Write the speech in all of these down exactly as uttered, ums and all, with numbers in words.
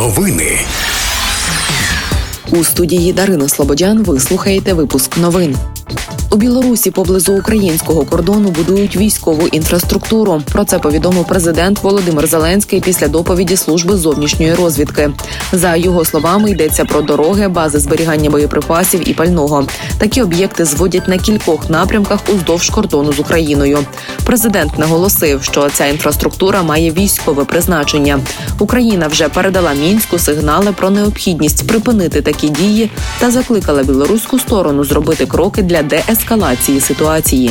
Новини. У студії Дарина Слободян ви слухаєте випуск новин. У Білорусі поблизу українського кордону будують військову інфраструктуру. Про це повідомив президент Володимир Зеленський після доповіді служби зовнішньої розвідки. За його словами, йдеться про дороги, бази зберігання боєприпасів і пального. Такі об'єкти зводять на кількох напрямках уздовж кордону з Україною. Президент наголосив, що ця інфраструктура має військове призначення. Україна вже передала Мінську сигнали про необхідність припинити такі дії та закликала білоруську сторону зробити кроки для деескалації ситуації.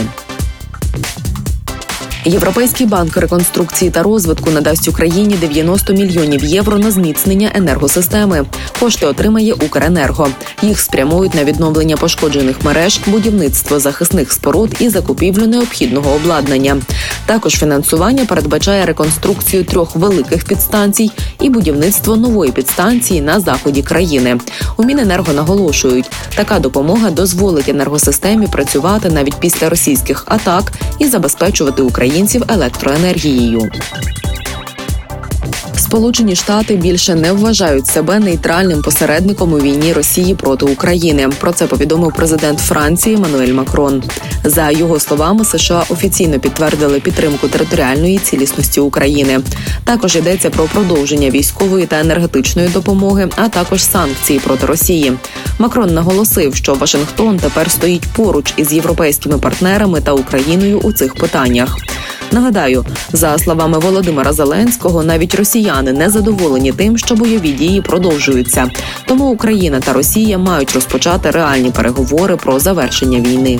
Європейський банк реконструкції та розвитку надасть Україні дев'яносто мільйонів євро на зміцнення енергосистеми. Кошти отримає Укренерго. Їх спрямують на відновлення пошкоджених мереж, будівництво захисних споруд і закупівлю необхідного обладнання. Також фінансування передбачає реконструкцію трьох великих підстанцій і будівництво нової підстанції на заході країни. У Міненерго наголошують, така допомога дозволить енергосистемі працювати навіть після російських атак і забезпечувати Україну українців електроенергією. Сполучені Штати більше не вважають себе нейтральним посередником у війні Росії проти України. Про це повідомив президент Франції Еммануель Макрон. За його словами, США офіційно підтвердили підтримку територіальної цілісності України. Також йдеться про продовження військової та енергетичної допомоги, а також санкції проти Росії. Макрон наголосив, що Вашингтон тепер стоїть поруч із європейськими партнерами та Україною у цих питаннях. Нагадаю, за словами Володимира Зеленського, навіть росіяни не задоволені тим, що бойові дії продовжуються. Тому Україна та Росія мають розпочати реальні переговори про завершення війни.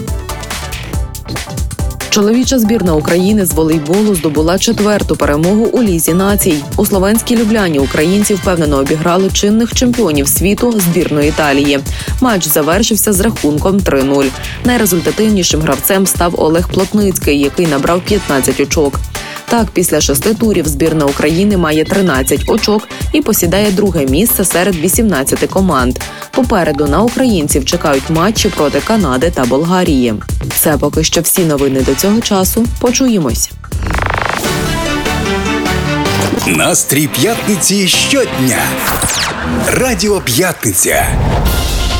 Чоловіча збірна України з волейболу здобула четверту перемогу у Лізі націй. У словенській Любляні українці впевнено обіграли чинних чемпіонів світу збірну Італії. Матч завершився з рахунком три нуль. Найрезультативнішим гравцем став Олег Плотницький, який набрав п'ятнадцять очок. Так, після шести турів збірна України має тринадцять очок і посідає друге місце серед вісімнадцяти команд. Попереду на українців чекають матчі проти Канади та Болгарії. Це поки що всі новини до цього часу. Почуємось. Настрій п'ятниці щодня. Радіо П'ятниця.